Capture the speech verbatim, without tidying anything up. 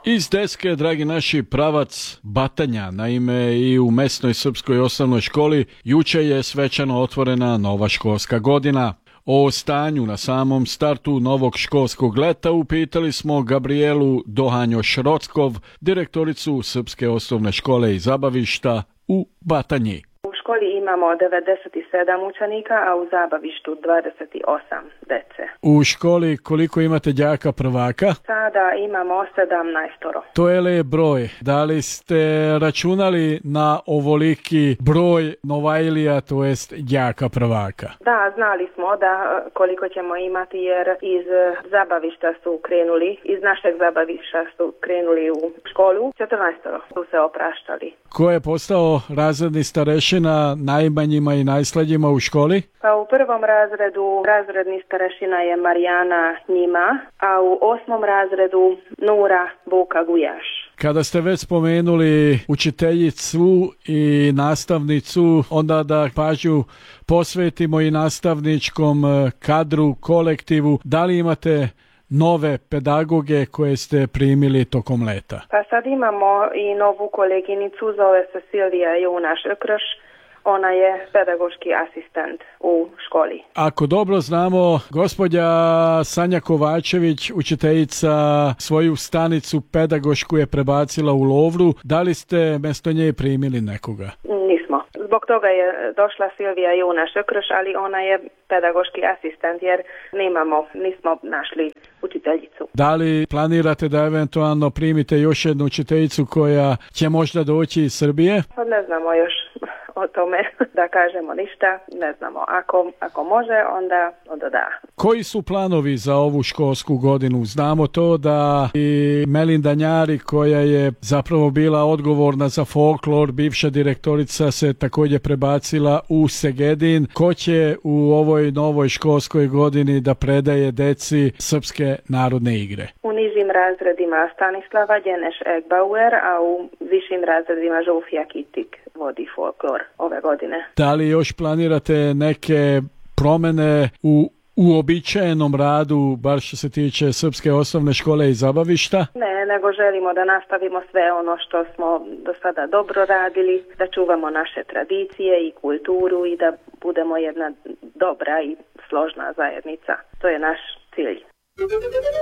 Iz Deske, dragi naši, pravac Batanja. Naime, i u mesnoj srpskoj osnovnoj školi juče je svečano otvorena nova školska godina. O stanju na samom startu novog školskog leta upitali smo Gabrielu Dohanjo-Šrockov, direktoricu Srpske osnovne škole i zabavišta u Batanji. U školi imamo devedeset sedam učenika, a u zabavištu dvadeset osam dece. U školi koliko imate đaka prvaka? Sada imamo sedamnaestoro. To je lep broj. Da li ste računali na ovoliki broj Novajlija, to jest đaka prvaka? Da, znali smo da koliko ćemo imati, jer iz zabavišta su krenuli, iz našeg zabavišta su krenuli u školu. četrnaestoro su se opraštali. Ko je postao razredni starešina najmanjima i najslađima u školi? Pa u prvom razredu razredni starešina je Marijana Njima, a u osmom razredu Nura Buka Gujaš. Kada ste već spomenuli učiteljicu i nastavnicu, onda da pažnju posvetimo i nastavničkom kadru, kolektivu. Da li imate nove pedagoge koje ste primili tokom leta? Pa sad imamo i novu koleginicu, zove se Silvija Junaš-Krš. Ona je pedagoški asistent u školi. Ako dobro znamo, gospođa Sanja Kovačević, učiteljica, svoju stanicu pedagošku je prebacila u Lovru. Da li ste mjesto nje primili nekoga? Nismo. Zbog toga je došla Silvija Junaš-Krš, ali ona je pedagoški asistent jer nemamo, nismo našli učiteljicu. Da li planirate da eventualno primite još jednu učiteljicu koja će možda doći iz Srbije? Pa ne znamo još o tome da kažemo ništa, ne znamo. Ako, ako može, onda, onda da. Koji su planovi za ovu školsku godinu? Znamo to da i Melinda Njari, koja je zapravo bila odgovorna za folklor, bivša direktorica, se također prebacila u Segedin. Ko će u ovoj novoj školskoj godini da predaje deci srpske narodne igre? U nižim razredima Stanislava Djeneš Egbauer, a u višim razredima Žufija Kitik vodi folklor ove godine. Da li još planirate neke promjene u uobičajenom radu, bar što se tiče Srpske osnovne škole i zabavišta? Ne, nego želimo da nastavimo sve ono što smo do sada dobro radili, da čuvamo naše tradicije i kulturu i da budemo jedna dobra i složna zajednica. To je naš cilj.